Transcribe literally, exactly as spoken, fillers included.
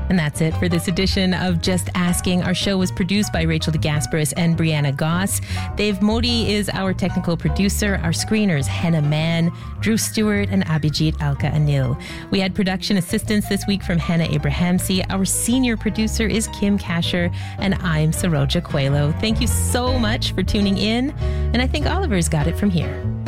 And that's it for this edition of Just Asking. Our show was produced by Rachel DeGasperis and Brianna Goss. Dave Modi is our technical producer. Our screeners, Henna Mann, Drew Stewart, and Abhijit Alka Anil. We had production assistance this week from Hannah Abrahamsi. Our senior producer is Kim Kasher, and I'm Saroja Coelho. Thank you so much for tuning in, and I think Oliver's got it from here.